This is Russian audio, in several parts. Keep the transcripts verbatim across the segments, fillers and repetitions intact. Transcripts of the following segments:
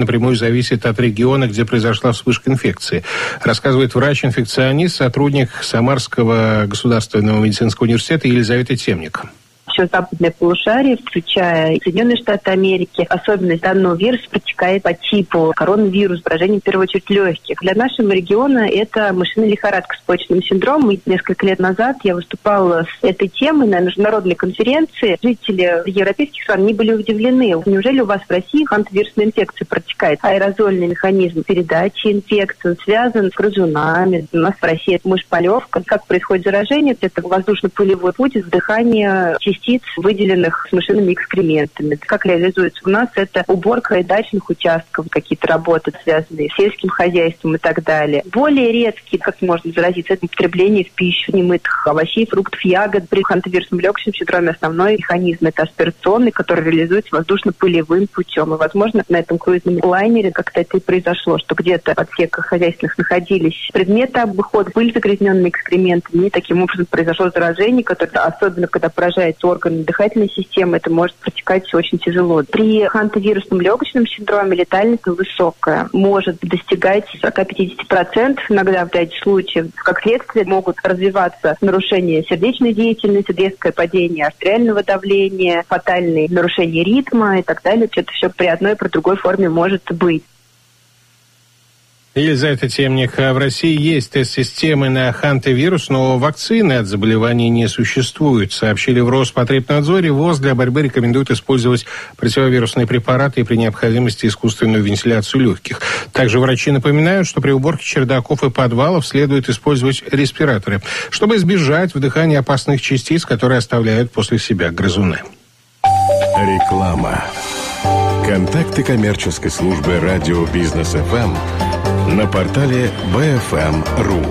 напрямую зависит от региона, где произошла вспышка инфекции, рассказывает врач-инфекционист, сотрудник Самарского государственного медицинского университета Елизавета Темник. Все западное полушарие, включая Соединенные Штаты Америки, особенность данного вируса протекает по типу коронавирус, поражение в первую очередь легких. Для нашего региона это мышиная лихорадка с почечным синдромом. И несколько лет назад я выступала с этой темой на международной конференции. Жители европейских стран не были удивлены. Неужели у вас в России хантавирусная инфекция протекает? Аэрозольный механизм передачи инфекции связан с грызунами. У нас в России это мышь-полевка. Как происходит заражение? Это воздушно-пылевой путь, вдыхание частиц, выделенных с мышиными экскрементами. Как реализуется у нас, это уборка и дачных участков, какие-то работы, связанные с сельским хозяйством и так далее. Более редкие, как можно заразиться, это употребление в пищу немытых овощей, фруктов, ягод. При хантавирусном легочном синдроме основной механизм это аспирационный, который реализуется воздушно-пылевым путем. И, возможно, на этом круизном лайнере как-то это и произошло, что где-то в отсеках хозяйственных находились предметы обыхода, пыль загрязненными экскрементами, и таким образом произошло заражение, которое, особенно когда поражает органы дыхательной системы, это может протекать очень тяжело. При хантавирусном легочном синдроме летальность высокая, может достигать сорок-пятьдесят процентов, иногда в ряде случаев. Как следствие могут развиваться нарушения сердечной деятельности, резкое падение артериального давления, фатальные нарушения ритма и так далее. Это все при одной и при другой форме может быть. Елизавета Темник, в России есть тест-системы на хантавирус, но вакцины от заболеваний не существует. Сообщили в Роспотребнадзоре. ВОЗ для борьбы рекомендует использовать противовирусные препараты и при необходимости искусственную вентиляцию легких. Также врачи напоминают, что при уборке чердаков и подвалов следует использовать респираторы, чтобы избежать вдыхания опасных частиц, которые оставляют после себя грызуны. Реклама. Контакты коммерческой службы радио Бизнес эф эм на портале би эф эм точка ру.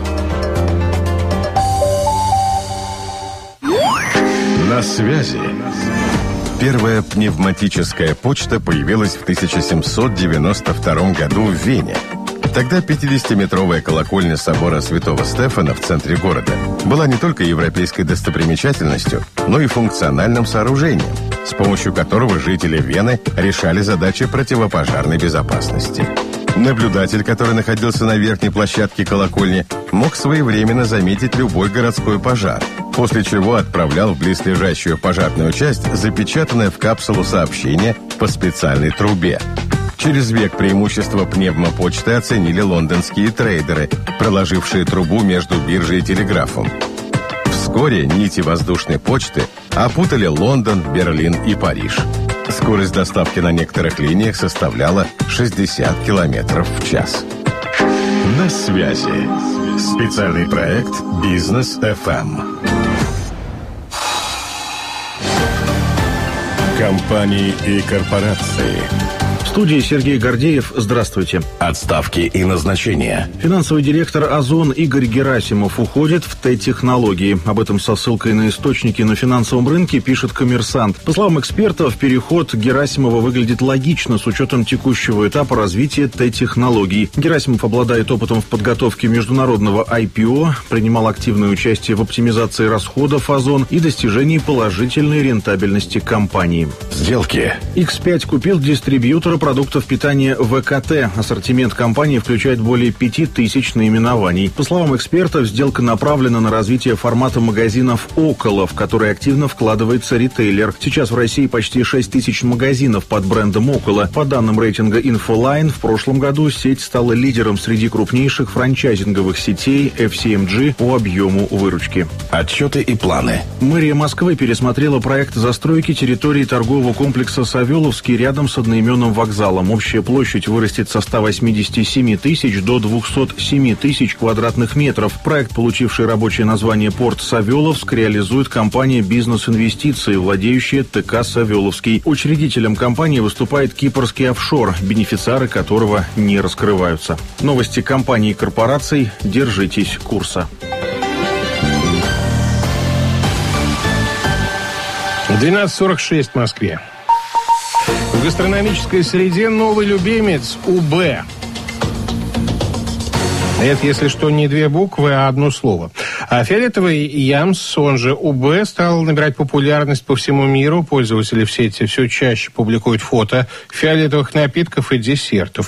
На связи. Первая пневматическая почта появилась в тысяча семьсот девяносто втором году в Вене. Тогда пятидесятиметровая колокольня собора Святого Стефана в центре города была не только европейской достопримечательностью, но и функциональным сооружением, с помощью которого жители Вены решали задачи противопожарной безопасности. Наблюдатель, который находился на верхней площадке колокольни, мог своевременно заметить любой городской пожар, после чего отправлял в близлежащую пожарную часть запечатанное в капсулу сообщение по специальной трубе. Через век преимущество пневмопочты оценили лондонские трейдеры, проложившие трубу между биржей и телеграфом. Вскоре нити воздушной почты опутали Лондон, Берлин и Париж. Скорость доставки на некоторых линиях составляла шестьдесят километров в час. На связи. Специальный проект Бизнес эф эм. Компании и корпорации. В студии Сергей Гордеев. Здравствуйте. Отставки и назначения. Финансовый директор «Озон» Игорь Герасимов уходит в Т-технологии. Об этом со ссылкой на источники на финансовом рынке пишет «Коммерсант». По словам экспертов, переход Герасимова выглядит логично с учетом текущего этапа развития Т-технологий. Герасимов обладает опытом в подготовке международного ай пи о, принимал активное участие в оптимизации расходов «Озон» и достижении положительной рентабельности компании. Сделки. икс пять купил дистрибьютора продуктов питания вэ ка тэ. Ассортимент компании включает более пяти тысяч наименований. По словам экспертов, сделка направлена на развитие формата магазинов «Около», в который активно вкладывается ритейлер. Сейчас в России почти шесть тысяч магазинов под брендом «Около». По данным рейтинга «Инфолайн», в прошлом году сеть стала лидером среди крупнейших франчайзинговых сетей эф си эм джи по объему выручки. Отчеты и планы. Мэрия Москвы пересмотрела проект застройки территории торгового комплекса «Савеловский» рядом с одноименным вокзалом. Общая площадь вырастет со ста восьмидесяти семи тысяч до двухсот семи тысяч квадратных метров. Проект, получивший рабочее название «Порт Савеловск», реализует компания «Бизнес-инвестиции», владеющая ТК «Савеловский». Учредителем компании выступает кипрский офшор, бенефициары которого не раскрываются. Новости компаний и корпораций. Держитесь курса. двенадцать сорок шесть в Москве. В гастрономической среде новый любимец УБ. Это, если что, не две буквы, а одно слово. А фиолетовый ямс, он же УБ, стал набирать популярность по всему миру. Пользователи в сети все чаще публикуют фото фиолетовых напитков и десертов.